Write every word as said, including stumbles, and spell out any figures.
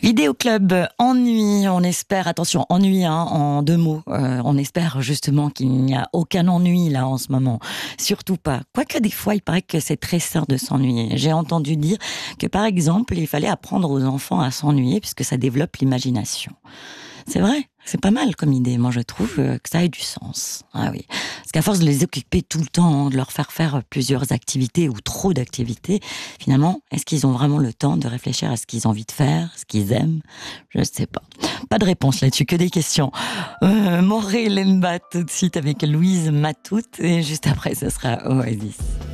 Vidéo Club, ennui, on espère, attention, ennui hein, en deux mots, euh, on espère justement qu'il n'y a aucun ennui là en ce moment, surtout pas. Quoique des fois, il paraît que c'est très sain de s'ennuyer. J'ai entendu dire que par exemple, il fallait apprendre aux enfants à s'ennuyer puisque ça développe l'imagination. C'est vrai, c'est pas mal comme idée. Moi, je trouve que ça ait du sens. Ah oui, parce qu'à force de les occuper tout le temps, de leur faire faire plusieurs activités ou trop d'activités, finalement, est-ce qu'ils ont vraiment le temps de réfléchir à ce qu'ils ont envie de faire, ce qu'ils aiment? Je ne sais pas. Pas de réponse là-dessus, que des questions. Euh, Moré Lemba tout de suite avec Louise Matout et juste après, ce sera Oasis.